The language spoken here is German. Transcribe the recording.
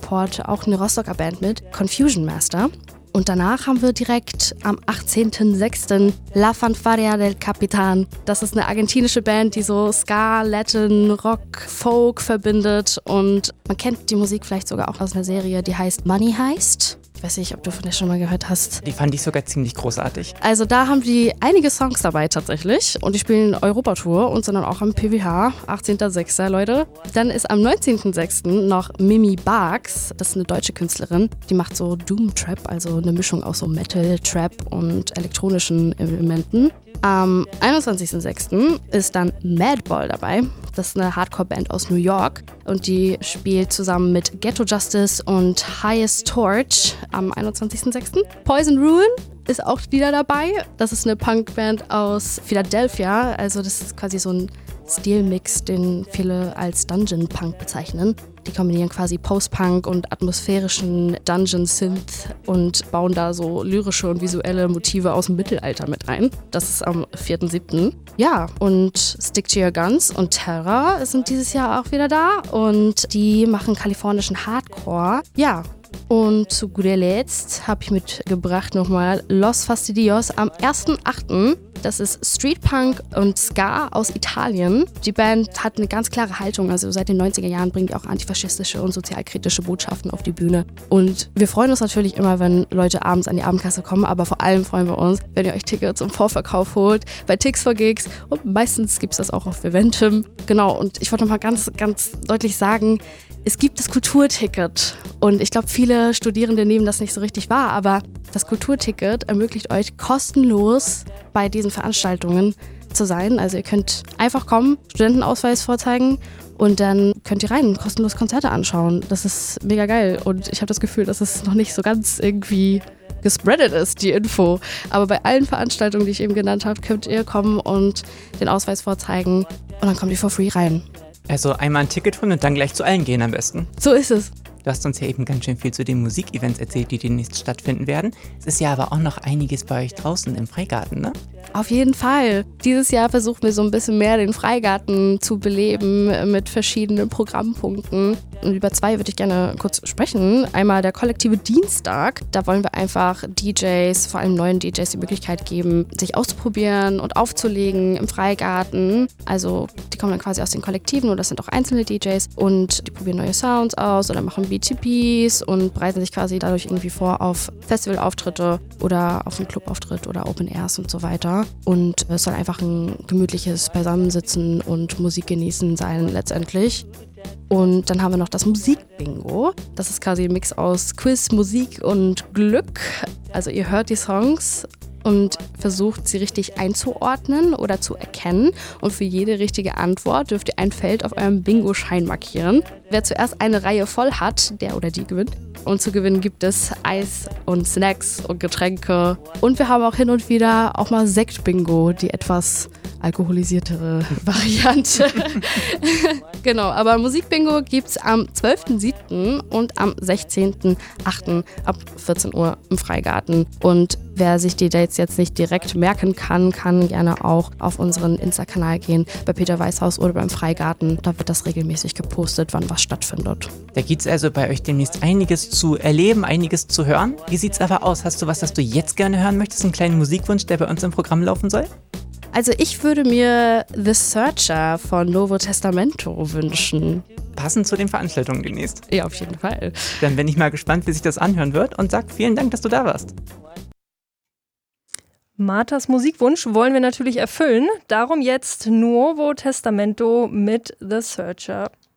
Support auch eine Rostocker Band mit, Confusion Master. Und danach haben wir direkt am 18.06. La Fanfarria del Capitan. Das ist eine argentinische Band, die so Ska, Latin, Rock, Folk verbindet. Und man kennt die Musik vielleicht sogar auch aus einer Serie, die heißt Money Heist. Ich weiß nicht, ob du von der schon mal gehört hast. Die fand ich sogar ziemlich großartig. Also da haben die einige Songs dabei tatsächlich. Und die spielen Europatour und sind dann auch am PWH. 18.06. Leute. Dann ist am 19.06. noch Mimi Barks. Das ist eine deutsche Künstlerin. Die macht so Doom Trap, also eine Mischung aus so Metal, Trap und elektronischen Elementen. Am 21.06. ist dann Madball dabei. Das ist eine Hardcore-Band aus New York und die spielt zusammen mit Ghetto Justice und Highest Torch am 21.06. Poison Ruin ist auch wieder dabei. Das ist eine Punkband aus Philadelphia. Also das ist quasi so ein Stilmix, den viele als Dungeon Punk bezeichnen. Die kombinieren quasi Post-Punk und atmosphärischen Dungeon-Synth und bauen da so lyrische und visuelle Motive aus dem Mittelalter mit rein. Das ist am 4.7. Ja, und Stick to Your Guns und Terror sind dieses Jahr auch wieder da und die machen kalifornischen Hardcore. Ja, und zu guter Letzt habe ich mitgebracht nochmal Los Fastidios am 1.8. Das ist Street Punk und Ska aus Italien. Die Band hat eine ganz klare Haltung. Also seit den 90er Jahren bringt die auch antifaschistische und sozialkritische Botschaften auf die Bühne. Und wir freuen uns natürlich immer, wenn Leute abends an die Abendkasse kommen. Aber vor allem freuen wir uns, wenn ihr euch Tickets im Vorverkauf holt bei Tix for Gigs. Und meistens gibt es das auch auf Eventim. Genau, und ich wollte noch mal ganz, ganz deutlich sagen, es gibt das Kulturticket. Und ich glaube, viele Studierende nehmen das nicht so richtig wahr. Aber das Kulturticket ermöglicht euch kostenlos bei diesen Veranstaltungen zu sein. Also ihr könnt einfach kommen, Studentenausweis vorzeigen und dann könnt ihr rein, kostenlos Konzerte anschauen. Das ist mega geil und ich habe das Gefühl, dass es noch nicht so ganz irgendwie gespreadet ist, die Info. Aber bei allen Veranstaltungen, die ich eben genannt habe, könnt ihr kommen und den Ausweis vorzeigen und dann kommt ihr for free rein. Also einmal ein Ticket holen und dann gleich zu allen gehen am besten. So ist es. Du hast uns ja eben ganz schön viel zu den Musikevents erzählt, die demnächst stattfinden werden. Es ist ja aber auch noch einiges bei euch draußen im Freigarten, ne? Auf jeden Fall. Dieses Jahr versuchen wir so ein bisschen mehr den Freigarten zu beleben mit verschiedenen Programmpunkten. Und über zwei würde ich gerne kurz sprechen. Einmal der kollektive Dienstag. Da wollen wir einfach DJs, vor allem neuen DJs, die Möglichkeit geben, sich auszuprobieren und aufzulegen im Freigarten. Also die kommen dann quasi aus den Kollektiven oder das sind auch einzelne DJs und die probieren neue Sounds aus oder machen BTPs und bereiten sich quasi dadurch irgendwie vor auf Festivalauftritte oder auf einen Clubauftritt oder Open Airs und so weiter. Und es soll einfach ein gemütliches Beisammensitzen und Musik genießen sein letztendlich. Und dann haben wir noch das Musikbingo. Das ist quasi ein Mix aus Quiz, Musik und Glück. Also ihr hört die Songs und versucht sie richtig einzuordnen oder zu erkennen. Und für jede richtige Antwort dürft ihr ein Feld auf eurem Bingo-Schein markieren. Wer zuerst eine Reihe voll hat, der oder die gewinnt. Und zu gewinnen gibt es Eis und Snacks und Getränke. Und wir haben auch hin und wieder auch mal Sekt-Bingo, die etwas alkoholisiertere Variante. Genau, aber Musikbingo gibt's am 12.07. und am 16.08. ab 14 Uhr im Freigarten. Und wer sich die Dates jetzt nicht direkt merken kann, kann gerne auch auf unseren Insta-Kanal gehen, bei Peter Weißhaus oder beim Freigarten. Da wird das regelmäßig gepostet, wann was stattfindet. Da gibt's also bei euch demnächst einiges zu erleben, einiges zu hören. Wie sieht's aber aus? Hast du was, das du jetzt gerne hören möchtest? Einen kleinen Musikwunsch, der bei uns im Programm laufen soll? Also ich würde mir The Searcher von Novo Testamento wünschen. Passend zu den Veranstaltungen demnächst. Ja, auf jeden Fall. Dann bin ich mal gespannt, wie sich das anhören wird und sag vielen Dank, dass du da warst. Marthas Musikwunsch wollen wir natürlich erfüllen. Darum jetzt Nuovo Testamento mit The Searcher.